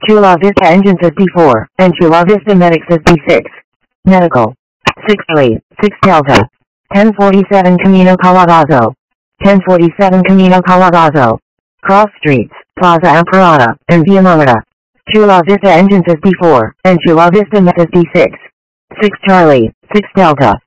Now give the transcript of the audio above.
Chula Vista Engine says B4, and Chula Vista Medic says B6. Medical. 6 Charlie, 6 Delta. 1047 Camino Calagazo. 1047 Camino Calagazo. Cross Streets, Plaza Amparada, and Via Mamada. Chula Vista Engine says B4, and Chula Vista Medic says B6. 6 Charlie, 6 Delta.